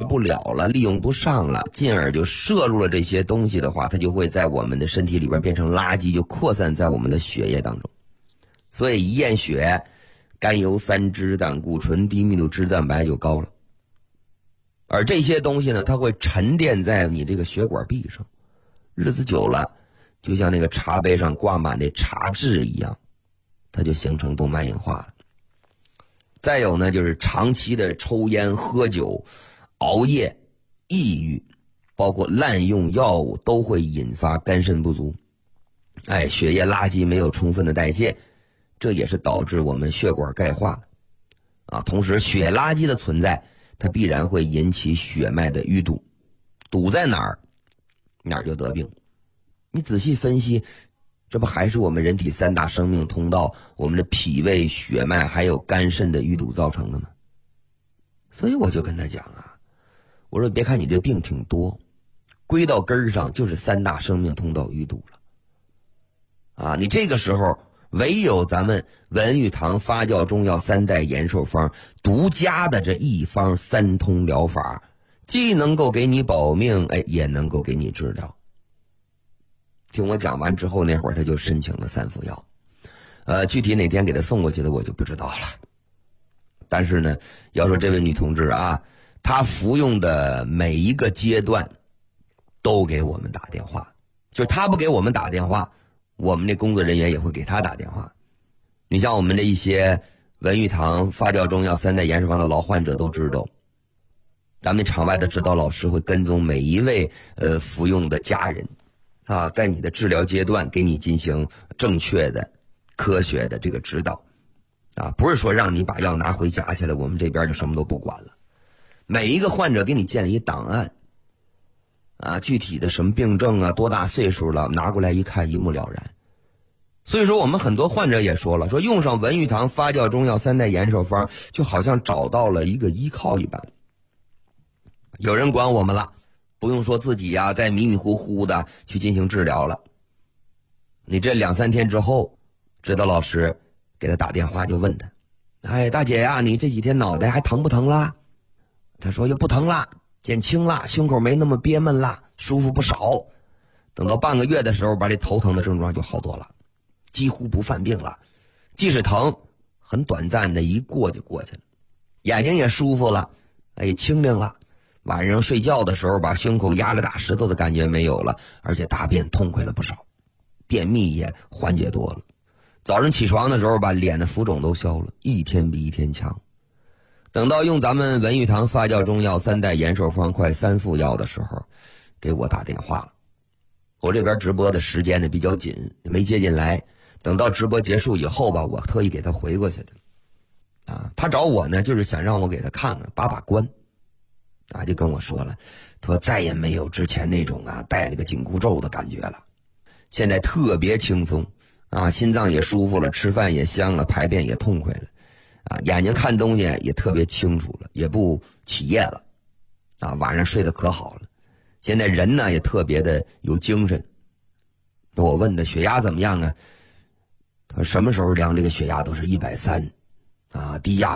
不了了，利用不上了，进而就摄入了这些东西的话，它就会在我们的身体里边变成垃圾，就扩散在我们的血液当中。所以一验血，甘油三酯、胆固醇、低密度脂蛋白就高了。而这些东西呢，它会沉淀在你这个血管壁上，日子久了，就像那个茶杯上挂满的茶渍一样，它就形成动脉硬化了。再有呢，就是长期的抽烟、喝酒、熬夜、抑郁，包括滥用药物，都会引发肝肾不足。血液垃圾没有充分的代谢，这也是导致我们血管钙化的。同时血垃圾的存在，它必然会引起血脉的淤堵，堵在哪儿，哪儿就得病。你仔细分析，这不还是我们人体三大生命通道，我们的脾胃、血脉还有肝肾的淤堵造成的吗？所以我就跟他讲我说别看你这病挺多，归到根儿上就是三大生命通道淤堵了。你这个时候唯有咱们文玉堂发酵中药三代延寿方独家的这一方三通疗法，既能够给你保命，也能够给你治疗。听我讲完之后，那会儿他就申请了3副药，具体哪天给他送过去的我就不知道了。但是呢，要说这位女同志她服用的每一个阶段都给我们打电话，就是她不给我们打电话，我们这工作人员也会给她打电话。你像我们这一些文玉堂发酵中药三代延寿方的老患者都知道，咱们场外的指导老师会跟踪每一位服用的家人在你的治疗阶段给你进行正确的科学的这个指导不是说让你把药拿回家去了，我们这边就什么都不管了。每一个患者给你建立一档案具体的什么病症多大岁数了，拿过来一看一目了然。所以说我们很多患者也说了，说用上文玉堂发酵中药三代延寿方就好像找到了一个依靠一般，有人管我们了，不用说自己再迷迷糊糊的去进行治疗了。你这2-3天之后，指导老师给他打电话就问他，大姐你这几天脑袋还疼不疼啦？他说又不疼啦，减轻了，胸口没那么憋闷啦，舒服不少。等到半个月的时候，把这头疼的症状就好多了，几乎不犯病了。即使疼，很短暂的一过就过去了。眼睛也舒服了，清灵了。晚上睡觉的时候，把胸口压了大石头的感觉没有了，而且大便痛快了不少，便秘也缓解多了。早上起床的时候，把脸的浮肿都消了，一天比一天强。等到用咱们文玉堂发酵中药三代延寿方快3副药的时候，给我打电话了。我这边直播的时间呢比较紧，没接进来。等到直播结束以后吧，我特意给他回过去的。他找我呢，就是想让我给他看看把关。就跟我说了，他说再也没有之前那种带那个紧箍咒的感觉了，现在特别轻松心脏也舒服了，吃饭也香了，排便也痛快了眼睛看东西也特别清楚了，也不起夜了晚上睡得可好了，现在人呢也特别的有精神。我问他血压怎么样他说什么时候量这个血压都是130低压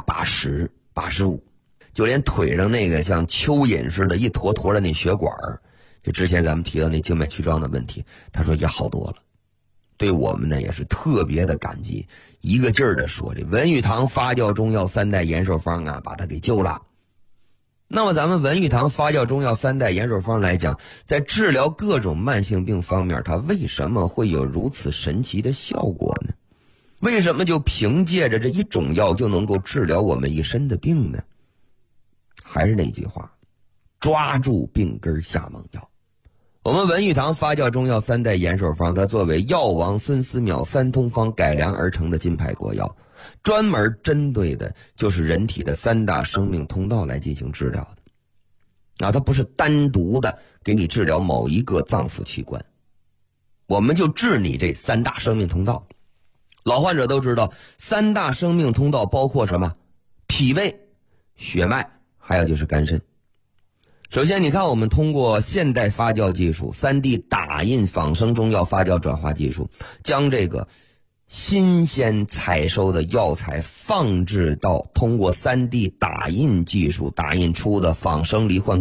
80、85，就连腿上那个像蚯蚓似的一坨坨的那血管，就之前咱们提到那静脉曲张的问题，他说也好多了。对我们呢也是特别的感激，一个劲儿的说这文玉堂发酵中药三代延寿方把他给救了。那么咱们文玉堂发酵中药三代延寿方来讲，在治疗各种慢性病方面，它为什么会有如此神奇的效果呢？为什么就凭借着这一种药就能够治疗我们一身的病呢？还是那句话，抓住病根下猛药。我们文玉堂发酵中药三代延寿方，它作为药王孙思邈三通方改良而成的金牌国药，专门针对的就是人体的三大生命通道来进行治疗的。它不是单独的给你治疗某一个脏腑器官，我们就治你这三大生命通道。老患者都知道，三大生命通道包括什么？脾胃、血脉，还有就是肝肾。首先你看，我们通过现代发酵技术 3D 打印仿生中药发酵转化技术，将这个新鲜采收的药材放置到通过 3D 打印技术打印出的仿生罹患